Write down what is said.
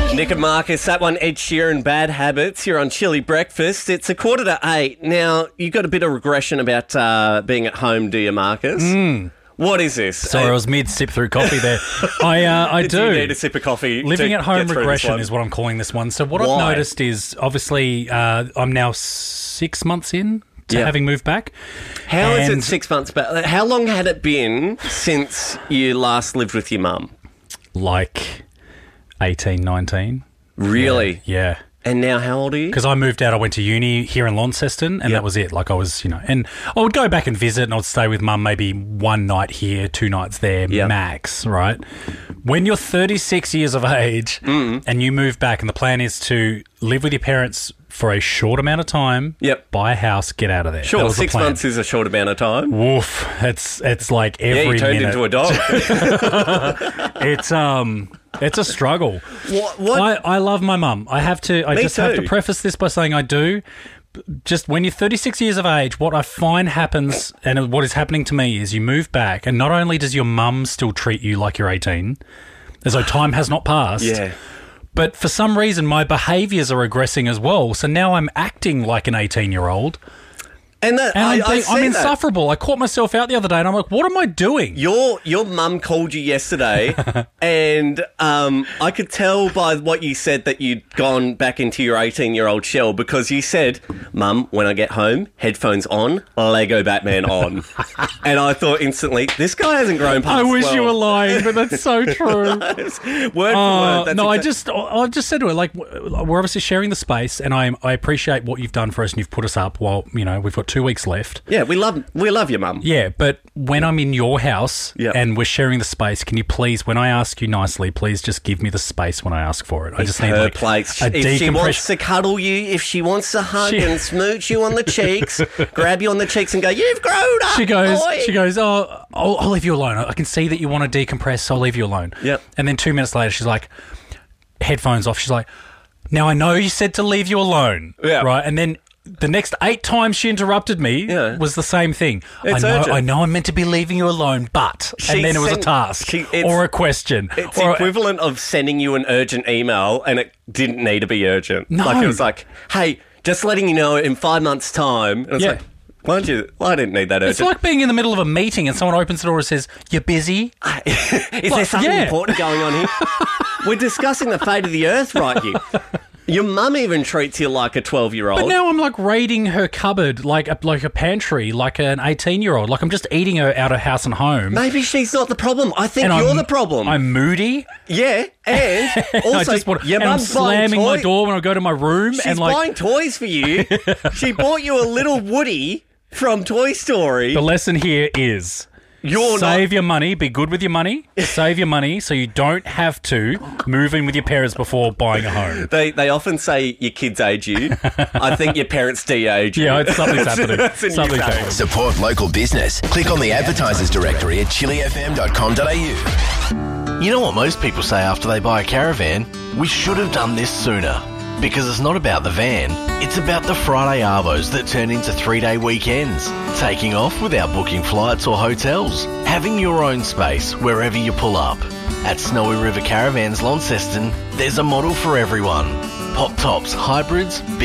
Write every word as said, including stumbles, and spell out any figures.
Nick and Marcus, that one, Ed Sheeran, Bad Habits. You're on Chilly Breakfast. It's a quarter to eight. Now, you got a bit of regression about uh, being at home, do you, Marcus? Mm. What is this? Sorry, I was mid-sip through coffee there. I uh, I do. do. You need a sip of coffee. Living to at home get through this regression one. is what I'm calling this one. So what Why? I've noticed is, obviously, uh, I'm now six months in to Yeah. having moved back. How is And- it six months back? How long had it been since you last lived with your mum? Like eighteen, nineteen. Really? Yeah. And now how old are you? Because I moved out, I went to uni here in Launceston, and Yep. that was it. Like I was, you know, and I would go back and visit, and I'd stay with mum maybe one night here, two nights there, Yep. max, right? When you're thirty-six years of age Mm. and you move back, and the plan is to live with your parents for a short amount of time, Yep. buy a house, get out of there. That Sure, was the six plan. months is a short amount of time. Woof! It's it's like every Yeah, you turned minute. into a dog. It's um, it's a struggle. What? what? I, I love my mum. I have to. I Me just have too. to preface this by saying I do. Just when you're thirty-six years of age, what I find happens, and what is happening to me, is you move back, and not only does your mum still treat you like you're eighteen, as though time has not passed. Yeah. But for some reason, my behaviours are regressing as well. So now I'm acting like an eighteen-year-old, And, that, and I, I'm, I being, see I'm that. insufferable. I caught myself out the other day, and I'm like, "What am I doing?" Your your mum called you yesterday, and um, I could tell by what you said that you'd gone back into your eighteen-year-old shell, because you said, "Mum, when I get home, headphones on, Lego Batman on," and I thought instantly, this guy hasn't grown past I wish twelve. you were lying, but that's so true. Word for Uh, word. That's no, I exact- just I just said to her, like, w- we're obviously sharing the space, and I I appreciate what you've done for us, and you've put us up while, you know, we've got two weeks left. Yeah, we love we love your mum. Yeah, but when I'm in your house Yep. and we're sharing the space, can you please, when I ask you nicely, please just give me the space when I ask for it? I just need Her like place. a If she wants decompression. to cuddle you, if she wants to hug She- and smooch you on the cheeks, grab you on the cheeks and go, "You've grown up." She goes, boy." she goes, oh, I'll, I'll leave you alone. I can see that you want to decompress, so I'll leave you alone. Yep. And then two minutes later, she's like, headphones off. She's like, now I know you said to leave you alone. Yeah. Right. And then the next eight times she interrupted me Yeah. was the same thing. It's I know, urgent. I know I'm meant to be leaving you alone, but. She and then it was a sent- task she- it's- or a question. It's or, equivalent of sending you an urgent email, and it didn't need to be urgent. No. Like, it was like, "Hey, just letting you know in five months' time." And it's Yeah. like, why don't you? Well, I didn't need that urgent. It's like being in the middle of a meeting and someone opens the door and says, "You're busy." Is there Like, something yeah. important going on here? We're discussing the fate of the earth right here. Your mum even treats you like a twelve-year-old. But now I'm like raiding her cupboard like a, like a pantry, like an eighteen-year-old. Like I'm just eating her out of house and home. Maybe she's not the problem. I think And you're I'm- the problem. I'm moody. Yeah, and I also just want, your and I'm mum's buying slamming my toy- door when I go to my room. She's and like buying toys for you. She bought you a little Woody from Toy Story. the lesson here is You're save not. your money, be good with your money, save your money so you don't have to move in with your parents before buying a home. They they often say your kids age you. I think your parents de-age you. Yeah, it's, something's happening. That's a new Something's fact. happening. Support local business. Click on the advertisers directory at chili f m dot com dot a u. You know what most people say after they buy a caravan? We should have done this sooner. Because it's not about the van, it's about the Friday arvos that turn into three-day weekends. Taking off without booking flights or hotels. Having your own space wherever you pull up. At Snowy River Caravans Launceston, there's a model for everyone. Pop tops, hybrids,